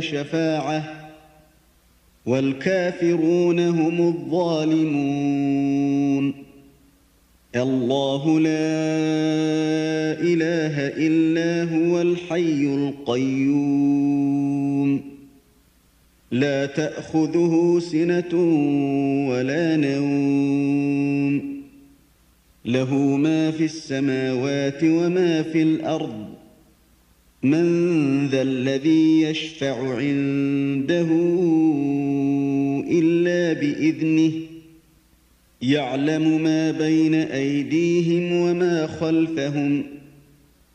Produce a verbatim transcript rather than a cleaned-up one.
شفاعة والكافرون هم الظالمون. الله لا إله إلا هو الحي القيوم لا تأخذه سنة ولا نوم له ما في السماوات وما في الأرض من ذا الذي يشفع عنده إلا بإذنه يعلم ما بين أيديهم وما خلفهم